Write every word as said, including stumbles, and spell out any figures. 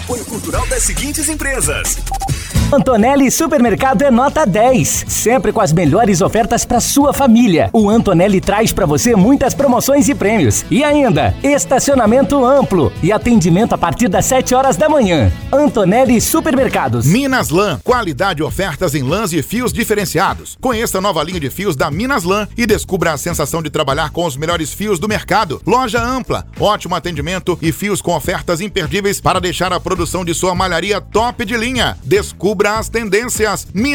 apoio cultural das seguintes empresas. Antonelli Supermercado é nota dez, sempre com as melhores ofertas para sua família. O Antonelli traz para você muitas promoções e prêmios. E ainda, estacionamento amplo e atendimento a partir das sete horas da manhã. Antonelli Supermercados. Minas Lã, qualidade e ofertas em lãs e fios diferenciados. Conheça a nova linha de fios da Minas Lã e descubra a sensação de trabalhar com os melhores fios do mercado. Loja ampla, ótimo atendimento e fios com ofertas imperdíveis para deixar a produção de sua malharia top de linha. Descubra as tendências.